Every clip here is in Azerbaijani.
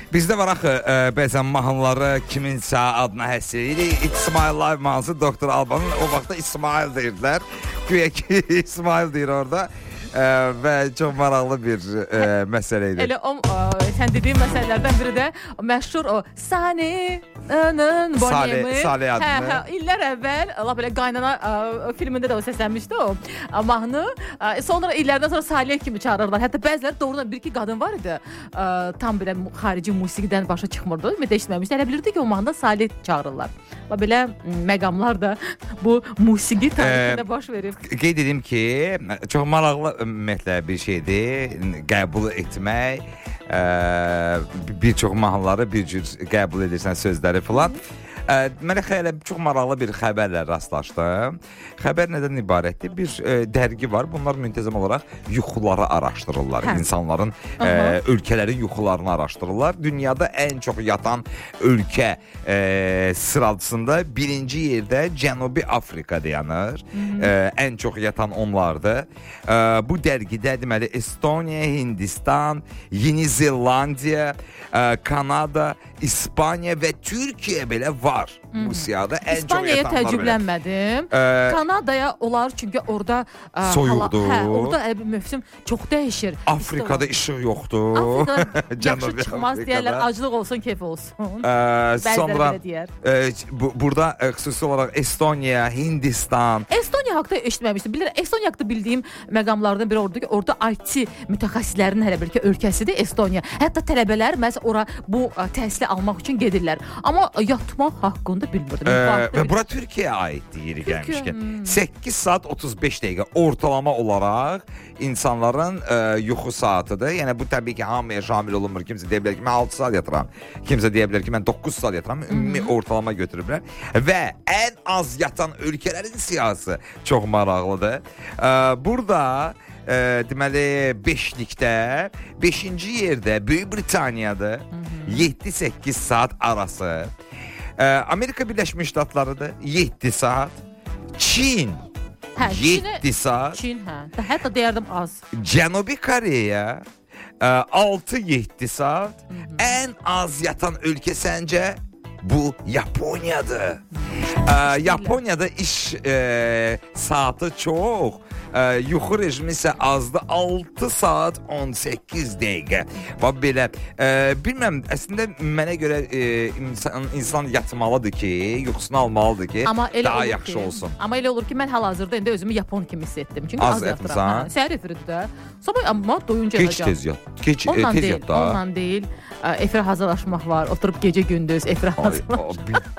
Bizdə var axı bəzən mahnıları kiminsə adına həsr edirik. İsmail Live mahnısı Doktor Albanın o vaxtda İsmail deyirdilər. Güya ki İsmail deyir orada. Və çox maraqlı bir məsələ idi. Elə o sən dediyin məsələlərdən biri də məşhur o Sani'nin Bonnie'mi. Salih adını. İllər əvvəl belə qaynana filmində də o səslənmişdi o mahnı. Sonra illərdən sonra Salih kimi çağırırlar. Hətta bəziləri doğrudan bir iki qadın var idi. Tam belə xarici musiqidən başa çıxmırdı. Ümumiyyətlə eşitməmişdi. Elə bilirdi ki o mahnıda Salih çağırırlar. Və belə məqamlar da bu musiqi tarixində baş verib. Qeyd edim ki, çox maraqlı ümumiyyətlə bir şeydir, qəbul etmək, bir çox mahnıları bir cür qəbul edirsən sözləri filan. Mənə xeyli çox maraqlı bir xəbərlə rastlaşdım. Xəbər nədən ibarətdir? Bir dərgi var. Bunlar müntəzəm olaraq yuxuları araşdırırlar. İnsanların, ölkələrin yuxularını araşdırırlar. Dünyada ən çox yatan ölkə sıraltısında birinci yerdə Cənubi Afrika dayanır. Ən çox yatan onlardır. Bu dərgidə deməli Estoniya, Hindistan, Yeni Zelandiya, Kanada, İspaniya və Türkiyə belə var. Bu siyahıda ən çox İspaniyaya yatanlar təəccüblənmədim. Kanadaya olar çünki orada soyuqdur. Orada mövsüm çox dəyişir. Afrikada işıq yoxdur. Afrikada yaxşı çıxmaz deyərlər, aclıq olsun, keyf olsun. Sonra burada xüsusi olaraq Estoniya, Hindistan. Estoniya haqqında eşitməmişdim. Bilirəm, Estoniya haqqında bildiyim məqamlardan biri orada ki, orada IT mütəxəssislərinin hələ bir ki ölkəsidir Estoniya. Hətta tələbələr məhz ora bu təhsili almaq üçün gedirlər. Amma yatmaq haqqında bilmirdim. Və bura Türkiyəyə aiddir yeri gəlmişkən. 8 saat 35 dəqiqə ortalama olaraq insanların yuxu saatıdır. Yəni bu təbii ki hamıya şamil olunmur. Kimsə deyə bilər ki mən 6 saat yatıram. Kimsə deyə bilər ki mən 9 saat yatıram. Ümumi ortalama götürüblər. Və ən az yatan ölkələrin siyahısı çox maraqlıdır. Burada deməli 5-likdə 5-ci yerdə Böyük Britaniyadır. 7-8 saat arası. Amerika Birləşmiş Ştatlarıdır. 7 saat. Çin 7 saat. Çin, hətta deyərdim az. Cənubi Koreya 6-7 saat. Ən az yatan ölkə səncə bu Yaponiyadır. Yaponiyada iş saatı çox. Yuxu rejimi isə azdır, 6 saat 18 dəqiqə. Bax belə, bilməm, əslində mənə görə insan yatmalıdır ki, yuxusunu almalıdır ki, daha yaxşı olsun. Amma elə olur ki, mən hal-hazırda indi özümü Yapon kimi hiss etdim. Çünki az yatıram. Səhər efiridir də. Sabah amma doyunca yatacaq. Geç tez yat da. Ondan deyil, efirə hazırlaşmaq var, oturub gecə-gündüz efirə hazırlaşmaq.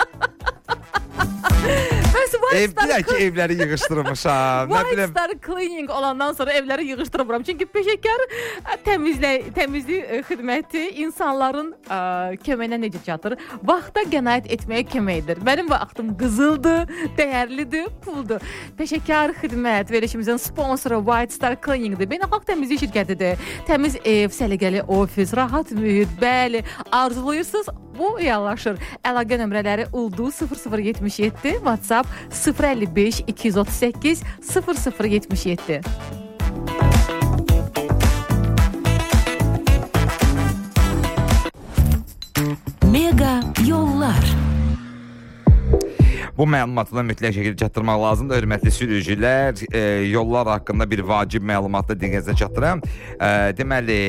Bilək ki, evləri yığışdırmışam. White Star Cleaning olandan sonra evləri yığışdırmıram. Çünki peşəkar təmizlik xidməti insanların köməyinə necə çatır? Vaxta qənaət etməyə köməkdir. Mənim vaxtım qızıldır, dəyərlidir, puldur. Peşəkar xidmət verilişimizin sponsoru White Star Cleaningdir. Beynəlxalq təmizlik şirkətidir. Təmiz ev, səliqəli ofis, rahat mühit, bəli, arzulayırsınız, bu reallaşır. Əlaqə nömrələri Uldu 0077, WhatsApp 055 238 0077. Mega yollar. Bu məlumatla mütləq şəkildə çatdırmaq lazımdır. Hörmətli sürücülər, yollar haqqında bir vacib məlumatla diqqətinizə çatdırıram. Deməli,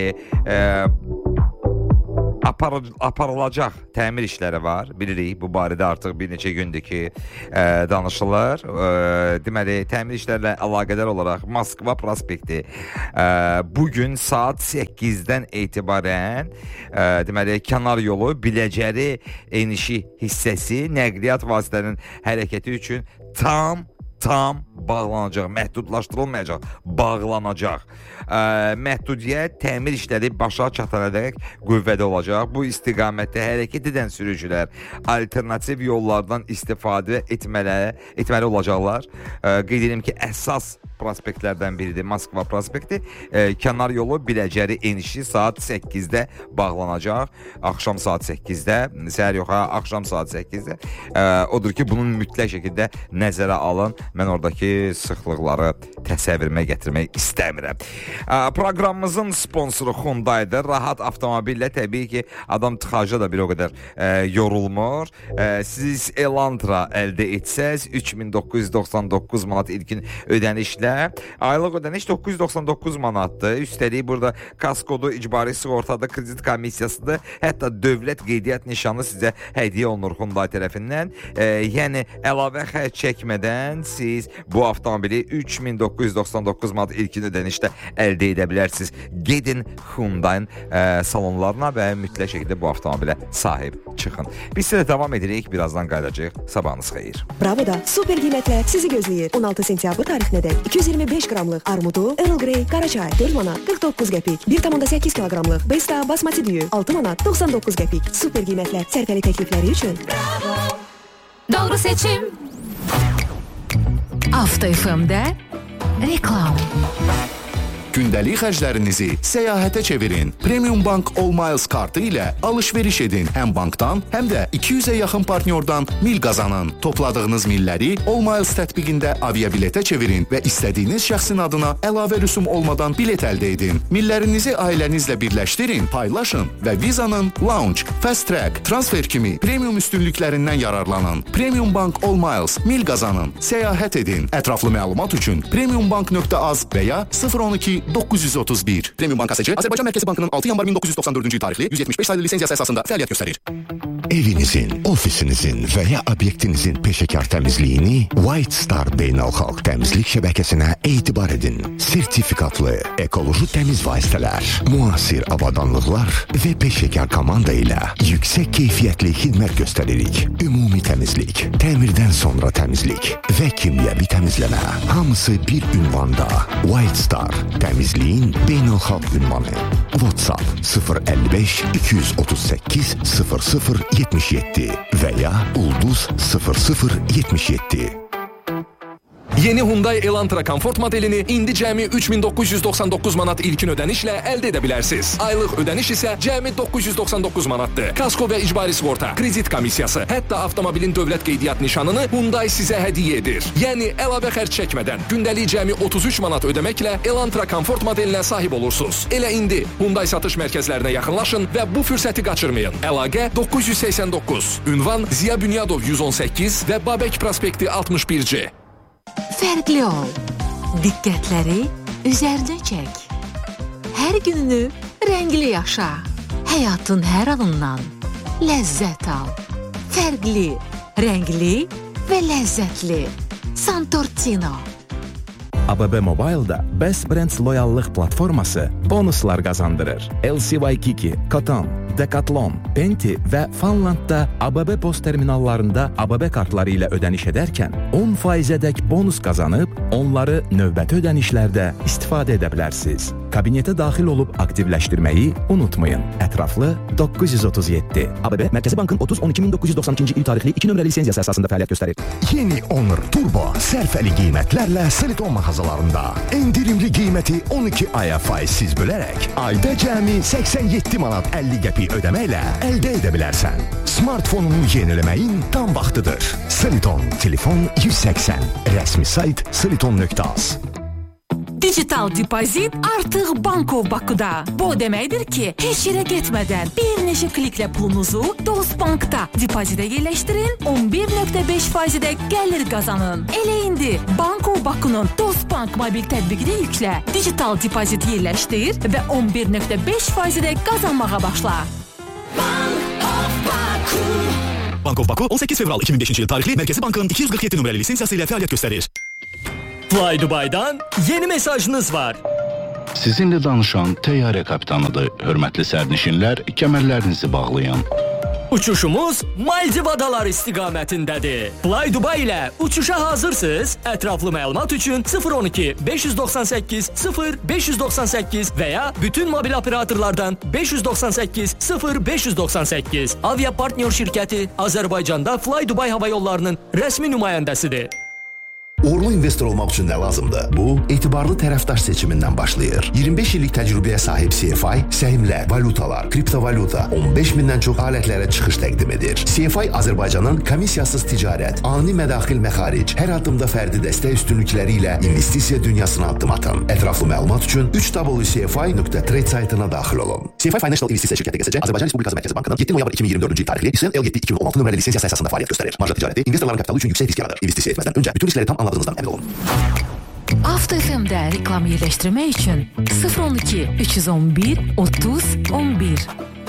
aparılacaq təmir işləri var. Bilirik, bu barədə artıq bir neçə gündür ki danışılır. Deməli, təmir işlərlə əlaqədar olaraq Moskva prospekti bugün saat 8-dən etibarən deməli, kənar yolu Biləcəri enişi hissəsi nəqliyyat vasitələrinin hərəkəti üçün tam bağlanacaq, məhdudlaşdırılmayacaq, bağlanacaq. Məhdudiyyət təmir işləri başa çatanadək qüvvədə olacaq. Bu istiqamətdə hərəkət edən sürücülər alternativ yollardan istifadə etməli olacaqlar. Qeyd edim ki, əsas prospektlərdən biridir. Moskva prospekti. Kənar yolu Biləcəri enişi saat 8-də bağlanacaq. Axşam saat 8-də. Səhər yox, axşam saat 8-də. Odur ki, bunun mütləq şəkildə nəzərə alın. Mən oradakı sıxlıqları təsəvvürümə gətirmək istəmirəm. Proqramımızın sponsoru Hyundai'dir. Rahat avtomobillə təbii ki, adam tıxacda da bir o qədər yorulmur. Siz Elantra əldə etsəz 3999 manat ilkin ödənişlə, aylıq ödəniş 999 manatdır. Üstəlik burada kaskodu, icbari sığortada, kredit komissiyasıdır. Hətta dövlət qeydiyyat nişanı sizə hədiyyə olunur Hyundai tərəfindən. Yəni əlavə xərc çəkmədən siz bu avtomobili 3999 manat ilkin ödənişlə əldə edə bilərsiniz. Gedin Hyundai'nin salonlarına və mütləq şəkildə bu avtomobilə sahib çıxın. Biz sizə davam edirik, birazdan qayıdacağıq. Sabahınız xeyir. Bravo'da super qiymətlər sizi gözləyir. 16 sentyabr tarixinədək 225 qramlıq armudu Earl Grey Qaraçay 4 manat 49 qəpik, 1,8 kiloqramlıq Besta basmati düyü 6 manat 99 qəpik. Super qiymətlər, sərfəli təklifləri üçün Bravo! Doğru seçim. Avto FM'də reklam. Gündəlik xərclərinizi səyahətə çevirin. Premium Bank All Miles kartı ilə alış-veriş edin. Həm bankdan, həm də 200-ə yaxın partnyordan mil qazanın. Topladığınız milləri All Miles tətbiqində aviabiletə çevirin və istədiyiniz şəxsin adına əlavə rüsum olmadan bilet əldə edin. Millərinizi ailənizlə birləşdirin, paylaşın və Vizanın Lounge, Fast Track, transfer kimi premium üstünlüklərindən yararlanın. Premium Bank All Miles, mil qazanın, səyahət edin. Ətraflı məlumat üçün premiumbank.az və ya 012-931. Premium Bankasıcı Azərbaycan Mərkəzi Bankının 6 yanvar 1994-cü tarixli 175 saylı lisenziyası əsasında fəaliyyət göstərir. Evinizin, ofisinizin və ya obyektinizin peşəkar təmizliyini White Star Beynəlxalq Təmizlik Şəbəkəsinə etibar edin. Sertifikatlı, ekoloji təmiz vasitələr, müasir avadanlıqlar və peşəkar komanda ilə yüksək keyfiyyətli xidmət göstəririk. Ümumi təmizlik, təmirdən sonra təmizlik və kimyəvi təmizləmə. Hamısı bir ünvanda. White Star, təmizliyin beynəlxalq ünvanı. WhatsApp 055 238 0077 və ya ulduz 0077. Yeni Hyundai Elantra Comfort modelini indi cəmi 3999 manat ilkin ödənişlə əldə edə bilərsiniz. Aylıq ödəniş isə cəmi 999 manatdır. Kasko və icbari sığorta, kredit komissiyası, hətta avtomobilin dövlət qeydiyyat nişanını Hyundai sizə hədiyyə edir. Yəni əlavə xərc çəkmədən gündəlik cəmi 33 manat ödəməklə Elantra Comfort modelinə sahib olursunuz. Elə indi Hyundai satış mərkəzlərinə yaxınlaşın və bu fürsəti qaçırmayın. Əlaqə 989. Ünvan Ziya Bünyadov 118 və Babək prospekti 61C. Fərqli ol. Diqqətləri üzərinə çək. Hər gününü rəngli yaşa. Həyatın hər anından ləzzət al. Fərqli, rəngli və ləzzətli. Santortino. ABB Mobile'da Best Brands loyallıq platforması bonuslar qazandırır. LC Waikiki, Koton, Decathlon, Penti və Funlandda ABB post terminallarında ABB kartları ilə ödəniş edərkən 10%-ədək bonus qazanıb, onları növbəti ödənişlərdə istifadə edə bilərsiniz. Kabinetə daxil olub aktivləşdirməyi unutmayın. Ətraflı 937. ABB Mərkəzi Bankın 30-12-1992-ci il tarixli 2 nömrəli lisenziyası əsasında fəaliyyət göstərir. Yeni Honor Turbo sərfəli qiymətlərlə Siliton mağazalarında. Endirimli qiyməti 12 aya faizsiz bölərək ayda cəmi 87 manat 50 qəpik ödəməklə əldə edə bilərsən. Smartfonunu yeniləməyin tam vaxtıdır. Siliton, telefon 180. Rəsmi sayt siliton.az. Digital depozit artıq Bankov Bakuda. Bu deməkdir ki, heç yerə getmədən bir neçə kliklə pulunuzu Dostbankda depozitə yerləşdirin, 11.5%-də gəlir qazanın. Elə indi Bankov Bakunun Dostbank mobil tətbiqini yüklə, digital depozit yerləşdir və 11.5%-də qazanmağa başla. Bankov Baku 18 fevral 2005-ci il tarixli Mərkəzi Bankın 247 nömrəli lisenziyası ilə fəaliyyət göstərir. Fly Dubai'dan yeni mesajınız var. Sizinlə danışan təyyarə kapitanıdır. Hörmətli sərnişinlər, kəmərlərinizi bağlayın. Uçuşumuz Maldiv adaları istiqamətindədir. Fly Dubai ilə uçuşa hazırsınız? Ətraflı məlumat üçün 012 598 0598 və ya bütün mobil operatorlardan 598 0598. Avia partnyor şirkəti Azərbaycanda Fly Dubai hava yollarının rəsmi nümayəndəsidir. Uğurlu investor olmaq üçün nə lazımdır? Bu, etibarlı tərəfdaş seçimindən başlayır. 25 illik təcrübəyə sahib CFI səhmlər, valutalar, kriptovalyuta, 15 mindən çox alətlərə çıxış təqdim edir. CFI Azərbaycanın komissiyasız ticarət, ani mədaxil məxaric, hər addımda fərdi dəstək üstünlükləri ilə investisiya dünyasına addım atın. Ətraflı məlumat üçün www.cfi.trade saytına daxil olun. CFI Financial İnvestisiya şirkəti QSC Azərbaycan Respublikası Mərkəzi Bankının 7 noyabr 2024-cü il tarixli İSL L7 2016 nömrəli lisensiyası əsasında fəaliyyət göstərir. Marja ticarəti investorların kapitalı üçün yüksək risk yaradır. İnvestisiya etməzdən öncə bütün riskləri tam anladığınızdan əmin olun. Avto FM-də reklam yerləşdirmək üçün 012 311 30 11.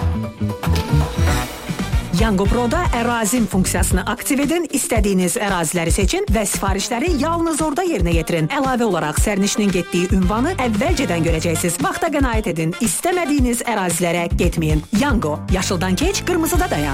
Yango Pro'da ərazim funksiyasını aktiv edin, istədiyiniz əraziləri seçin və sifarişləri yalnız orada yerinə yetirin. Əlavə olaraq sərnişinin getdiyi ünvanı əvvəlcədən görəcəksiniz. Vaxta qənaət edin, istəmədiyiniz ərazilərə getməyin. Yango, yaşıldan keç, qırmızıda dayan.